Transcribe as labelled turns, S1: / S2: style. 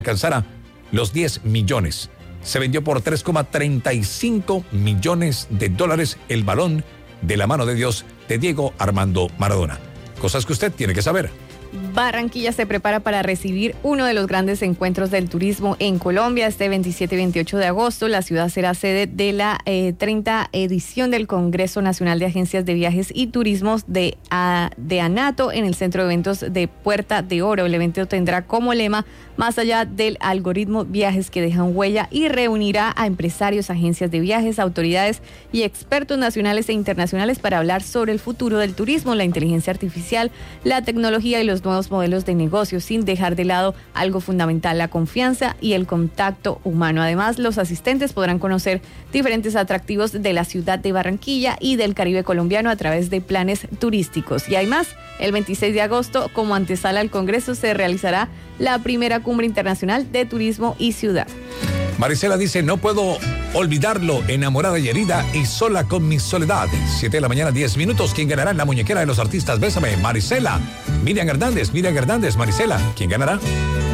S1: alcanzara los 10 millones. Se vendió por 3,35 millones de dólares el balón de la mano de Dios de Diego Armando Maradona. Cosas que usted tiene que saber.
S2: Barranquilla se prepara para recibir uno de los grandes encuentros del turismo en Colombia. Este 27 y 28 de agosto, la ciudad será sede de la 30 edición del Congreso Nacional de Agencias de Viajes y Turismos de ANATO en el Centro de Eventos de Puerta de Oro. El evento tendrá como lema "Más allá del algoritmo, viajes que dejan huella", y reunirá a empresarios, agencias de viajes, autoridades y expertos nacionales e internacionales para hablar sobre el futuro del turismo, la inteligencia artificial, la tecnología y los nuevos modelos de negocio, sin dejar de lado algo fundamental: la confianza y el contacto humano. Además, los asistentes podrán conocer diferentes atractivos de la ciudad de Barranquilla y del Caribe colombiano a través de planes turísticos. Y hay más. El 26 de agosto, como antesala al Congreso, se realizará la primera Cumbre Internacional de Turismo y Ciudad.
S1: Marisela dice: no puedo olvidarlo, enamorada y herida y sola con mi soledad. 7 de la mañana, 10 minutos. ¿Quién ganará en la muñequera de los artistas? Bésame, Marisela. Miriam Hernández, Marisela. ¿Quién ganará?